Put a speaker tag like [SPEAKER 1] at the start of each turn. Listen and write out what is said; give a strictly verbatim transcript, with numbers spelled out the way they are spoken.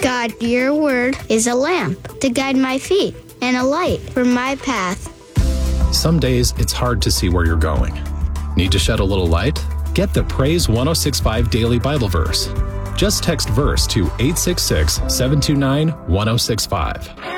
[SPEAKER 1] God, your word is a lamp to guide my feet and a light for my path.
[SPEAKER 2] Some days it's hard to see where you're going. Need to shed a little light? Get the Praise one oh six point five Daily Bible Verse. Just text verse to eight six six, seven two nine, one oh six five.